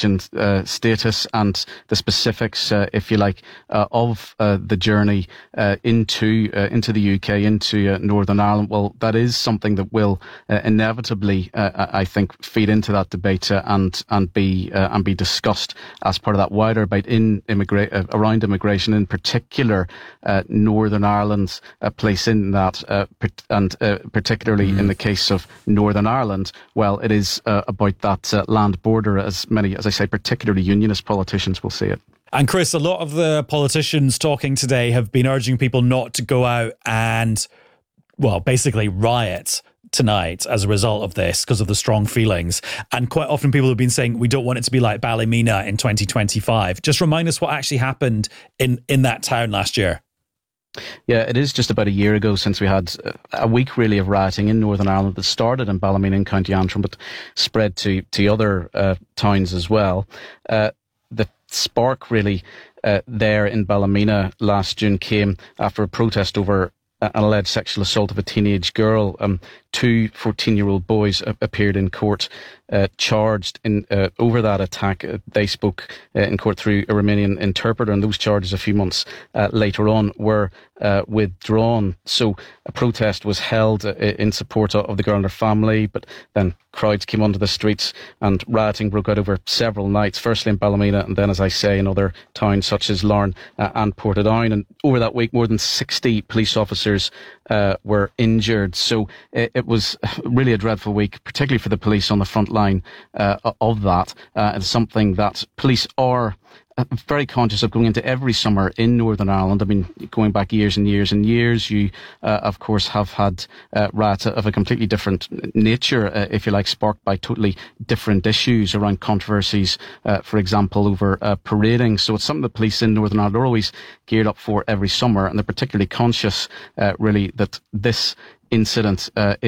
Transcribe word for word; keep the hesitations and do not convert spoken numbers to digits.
accommodation uh, status and the specifics, uh, if you like, uh, of uh, the journey uh, into uh, into the U K, into uh, Northern Ireland, well, that is something that will uh, inevitably, uh, I think, feed into that debate uh, and and be uh, and be discussed as part of that wider debate in immigra- uh, around immigration, in particular uh, Northern Ireland's uh, place in that, uh, and uh, particularly mm. in the case of Northern Ireland. Well, it is uh, about that uh, land border, as many, as I say, particularly unionist politicians will see it. And Chris, a lot of the politicians talking today have been urging people not to go out and, well, basically riot tonight as a result of this, because of the strong feelings. And quite often people have been saying we don't want it to be like Ballymena in twenty twenty-five. Just remind us what actually happened in, in that town last year. Yeah, it is just about a year ago since we had a week really of rioting in Northern Ireland that started in Ballymena in County Antrim but spread to, to other uh, towns as well. Uh, the spark really uh, there in Ballymena last June came after a protest over an alleged sexual assault of a teenage girl. Um, two fourteen-year-old boys uh, appeared in court uh, charged in uh, over that attack. Uh, they spoke uh, in court through a Romanian interpreter, and those charges a few months uh, later on were uh, withdrawn. So a protest was held uh, in support of the girl and her family, but then crowds came onto the streets and rioting broke out over several nights, firstly in Ballymena and then, as I say, in other towns such as Larne uh, and Portadown. And over that week, more than sixty police officers uh, were injured. So it, it was really a dreadful week, particularly for the police on the front line uh, of that. Uh, it's something that police are very conscious of going into every summer in Northern Ireland. I mean, going back years and years and years, you, uh, of course, have had uh, riots of a completely different nature, uh, if you like, sparked by totally different issues around controversies, uh, for example, over uh, parading. So it's something the police in Northern Ireland are always geared up for every summer, and they're particularly conscious, uh, really, that this incident uh,